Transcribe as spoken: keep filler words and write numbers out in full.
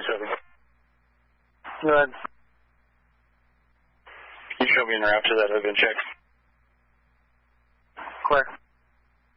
seven. Go ahead. Can you show me in route to that event check? Clear.